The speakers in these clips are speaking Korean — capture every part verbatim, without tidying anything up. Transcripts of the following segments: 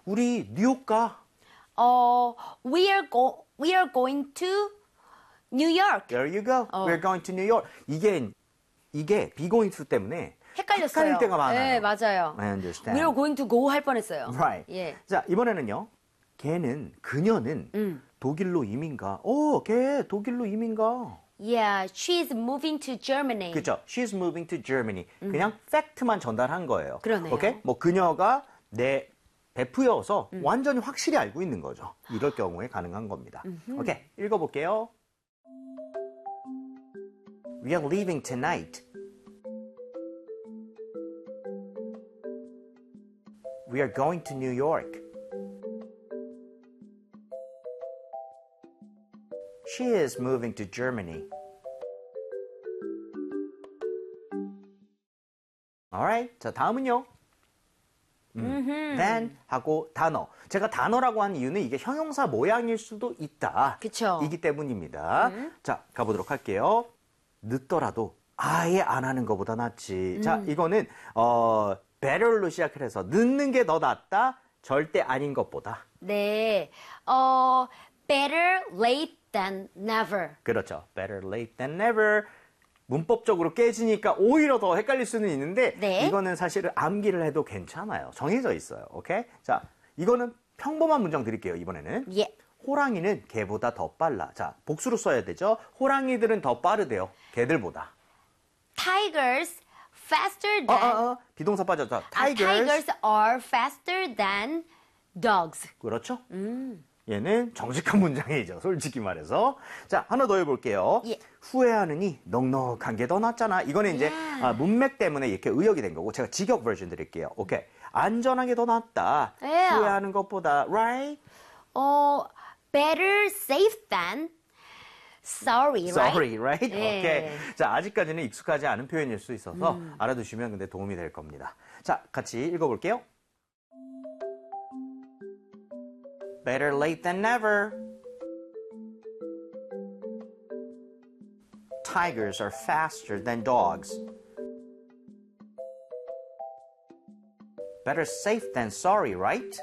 우리 뉴욕 가. 어, we are go we are going to New York. There you go. 어. We're going to New York. 이게 이게 be going to 때문에 헷갈렸어요. 헷갈릴 때가 많아요. 네, 맞아요. I understand. We are going to go 할 뻔했어요. Right. 예. 자, 이번에는요. 걔는 그녀는 음. 독일로 이민 가. 어, 걔 독일로 이민 가. Yeah, she's moving to Germany. 그렇죠. She's moving to Germany. 그냥 팩트만 전달한 거예요. 그러네요. 오케이? 뭐 그녀가 내 베프여서 음. 완전히 확실히 알고 있는 거죠. 이럴 경우에 가능한 겁니다. 음흠. 오케이, 읽어볼게요. We are leaving tonight. We are going to New York. She is moving to Germany. Alright. 자, 다음은요. 음, then 하고 단어. 제가 단어라고 하는 이유는 이게 형용사 모양일 수도 있다. 그쵸. 이기 때문입니다. 음. 자, 가보도록 할게요. 늦더라도 아예 안 하는 것보다 낫지. 음. 자, 이거는 어, better로 시작을 해서 늦는 게 더 낫다. 절대 아닌 것보다. 네. 어, better late than never. 그렇죠. Better late than never. 문법적으로 깨지니까 오히려 더 헷갈릴 수는 있는데 네. 이거는 사실은 암기를 해도 괜찮아요. 정해져 있어요. 오케이? 자, 이거는 평범한 문장 드릴게요. 이번에는. 예. 호랑이는 개보다 더 빨라. 자, 복수로 써야 되죠. 호랑이들은 더 빠르대요. 개들보다. Tigers faster 어, than 어, 어. 비동사 빠졌죠. Tigers. Tigers. Uh, tigers are faster than dogs. 그렇죠. 음. 얘는 정직한 문장이죠. 솔직히 말해서. 자, 하나 더 해볼게요. 예. 후회하느니 넉넉한 게 더 낫잖아. 이거는 이제 Yeah. 아, 문맥 때문에 이렇게 의역이 된 거고 제가 직역 버전 드릴게요. 오케이. 안전한 게 더 낫다. Yeah. 후회하는 것보다, right? 어, better safe than sorry, right? Sorry, right? 예. 오케이. 자, 아직까지는 익숙하지 않은 표현일 수 있어서 음. 알아두시면 근데 도움이 될 겁니다. 자, 같이 읽어볼게요. Better late than never. Tigers are faster than dogs. Better safe than sorry, right?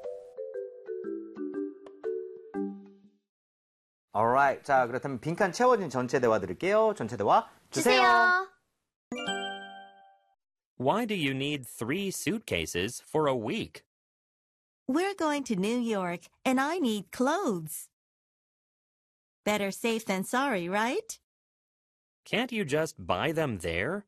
Alright. 자, 그렇다면 빈칸 채워진 전체 대화 드릴게요. 전체 대화 주세요. 주세요. Why do you need three suitcases for a week? We're going to New York, and I need clothes. Better safe than sorry, right? Can't you just buy them there?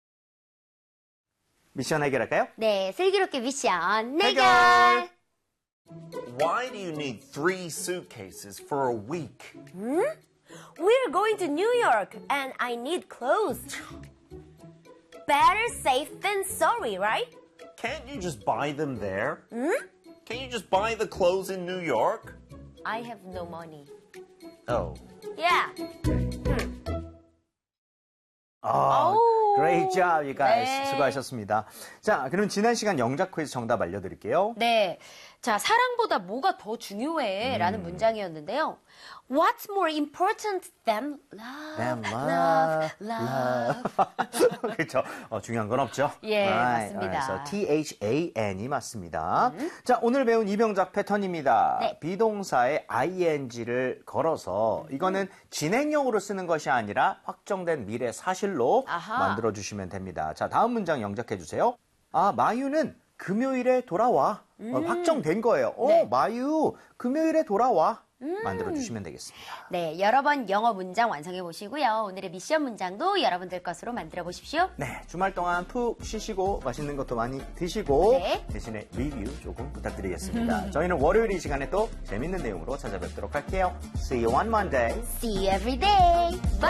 미션 해결할까요? 네, 슬기롭게 미션 해결. 해결. Why do you need three suitcases for a week? Hmm? We're going to New York and I need clothes. Better safe than sorry, right? Can't you just buy them there? Hmm? Can you just buy the clothes in New York? I have no money. Oh. Yeah. 아, 아우. great job, you guys. 네. 수고하셨습니다. 자, 그럼 지난 시간 영작 퀴즈 정답 알려드릴게요. 네. 자, 사랑보다 뭐가 더 중요해? 라는 문장이었는데요. What's more important than love? Than love, love, love. 그렇죠. 어, 중요한 건 없죠. 예, Right, 맞습니다. right. So T H A N이 맞습니다. 자, 오늘 배운 이병작 패턴입니다. 네. 비동사에 ing를 걸어서 이거는 진행형으로 쓰는 것이 아니라 확정된 미래 사실로 아하. 만들어주시면 됩니다. 자, 다음 문장 영작해주세요. 아, 마유는 금요일에 돌아와. 어, 확정된 거예요. 어, 네. 마유, 금요일에 돌아와. 만들어주시면 되겠습니다. 네, 여러 번 영어 문장 완성해 보시고요. 오늘의 미션 문장도 여러분들 것으로 만들어 보십시오. 네, 주말 동안 푹 쉬시고 맛있는 것도 많이 드시고 네. 대신에 리뷰 조금 부탁드리겠습니다. 저희는 월요일 이 시간에 또 재밌는 내용으로 찾아뵙도록 할게요. See you on Monday. See you every day. Bye!